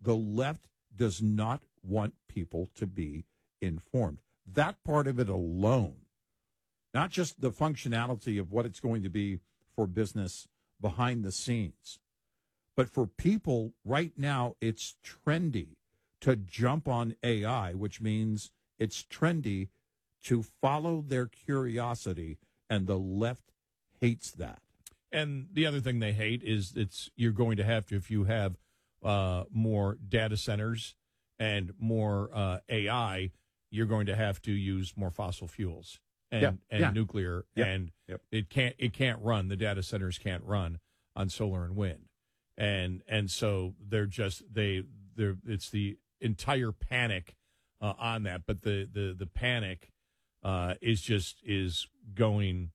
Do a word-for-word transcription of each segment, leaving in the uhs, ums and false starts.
The left does not want people to be informed. That part of it alone, not just the functionality of what it's going to be for business behind the scenes, but for people right now, it's trendy to jump on A I, which means it's trendy to follow their curiosity, and the left hates that. And the other thing they hate is it's you're going to have to, if you have uh, more data centers and more uh, A I, you're going to have to use more fossil fuels and, yeah, and yeah. nuclear, yep. and yep. it can't it can't run. The data centers can't run on solar and wind, and and so they're just they they're it's the entire panic uh, on that. But the the the panic uh, is just is going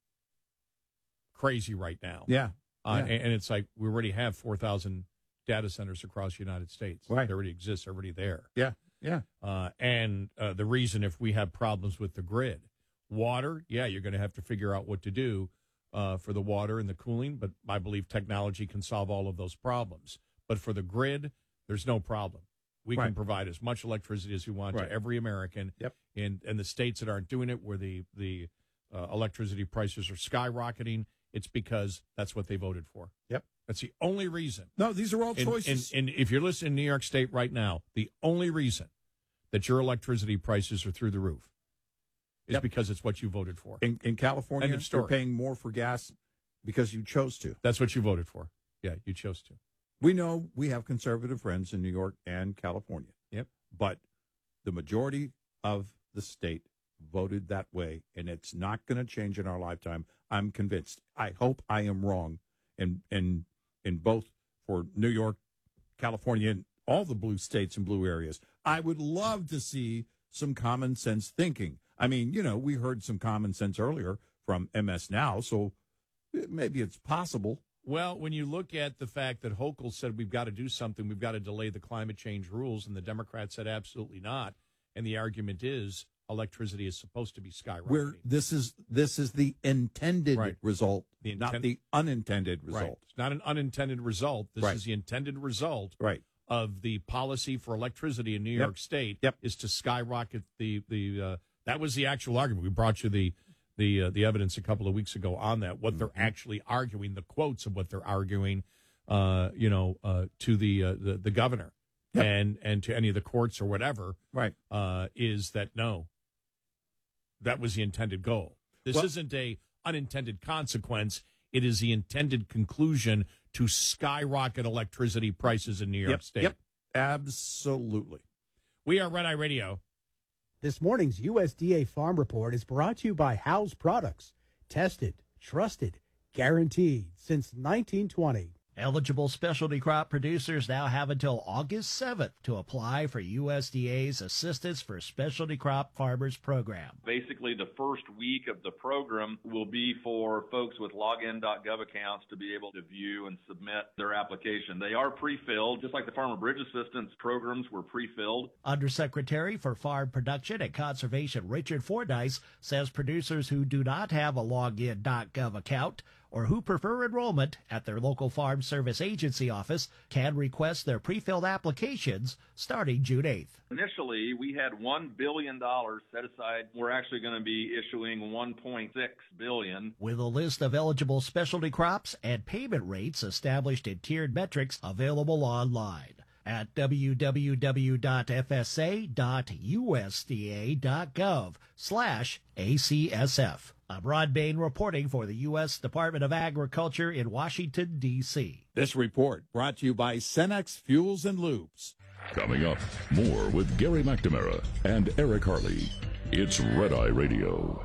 crazy right now. Yeah, uh, yeah. And, and it's like we already have four thousand data centers across the United States. Right, they already exist, already there. Yeah, yeah. Uh, and uh, the reason, if we have problems with the grid, water, yeah, you're going to have to figure out what to do uh, for the water and the cooling. But I believe technology can solve all of those problems. But for the grid, there's no problem. We right. can provide as much electricity as we want right. to every American. Yep. In, and the states that aren't doing it, where the, the uh, electricity prices are skyrocketing, it's because that's what they voted for. Yep. That's the only reason. No, these are all and, choices. And, and if you're listening in New York State right now, the only reason that your electricity prices are through the roof is yep. because it's what you voted for. In, in California, you're paying more for gas because you chose to. That's what you voted for. Yeah, you chose to. We know we have conservative friends in New York and California. Yep. But the majority of the state voted that way, and it's not going to change in our lifetime. I'm convinced. I hope I am wrong. And and in both for New York, California, and all the blue states and blue areas. I would love to see some common sense thinking. I mean, you know, we heard some common sense earlier from M S Now, so maybe it's possible. Well, when you look at the fact that Hochul said we've got to do something, we've got to delay the climate change rules, and the Democrats said absolutely not, and the argument is electricity is supposed to be skyrocketing. Where this is this is the intended right. result, the inten- not the unintended result. Right. It's not an unintended result. This right. is the intended result right. of the policy for electricity in New yep. York State yep. is to skyrocket the the. Uh, that was the actual argument. We brought you the the uh, the evidence a couple of weeks ago on that. What mm-hmm. they're actually arguing, the quotes of what they're arguing, uh, you know, uh, to the, uh, the the governor yep. and and to any of the courts or whatever. Right. Uh, is that no? That was the intended goal. This well, isn't a unintended consequence. It is the intended conclusion to skyrocket electricity prices in New York yep, State. Yep, absolutely. We are Red Eye Radio. This morning's U S D A Farm Report is brought to you by House Products. Tested, trusted, guaranteed since nineteen twenty. Eligible specialty crop producers now have until August seventh to apply for U S D A's Assistance for Specialty Crop Farmers program. Basically, the first week of the program will be for folks with login dot gov accounts to be able to view and submit their application. They are pre-filled, just like the Farmer Bridge Assistance programs were pre-filled. Undersecretary for Farm Production and Conservation Richard Fordyce says producers who do not have a login dot gov account or who prefer enrollment at their local Farm Service Agency office can request their pre-filled applications starting June eighth. Initially, we had one billion dollars set aside. We're actually going to be issuing one point six billion dollars. With a list of eligible specialty crops and payment rates established in tiered metrics available online at w w w dot f s a dot u s d a dot gov slash A C S F. I'm Rod Bain reporting for the U S Department of Agriculture in Washington, D C This report brought to you by Cenex Fuels and Lubes. Coming up, more with Gary McNamara and Eric Harley. It's Red Eye Radio.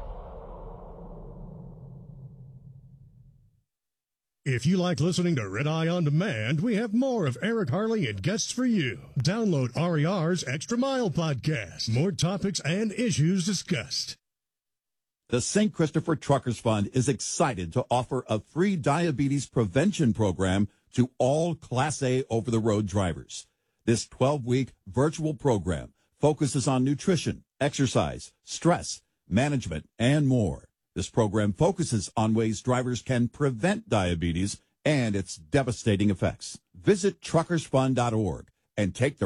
If you like listening to Red Eye On Demand, we have more of Eric Harley and guests for you. Download R E R's Extra Mile podcast. More topics and issues discussed. The Saint Christopher Truckers Fund is excited to offer a free diabetes prevention program to all Class A over-the-road drivers. This twelve-week virtual program focuses on nutrition, exercise, stress, management, and more. This program focuses on ways drivers can prevent diabetes and its devastating effects. Visit truckers fund dot org and take the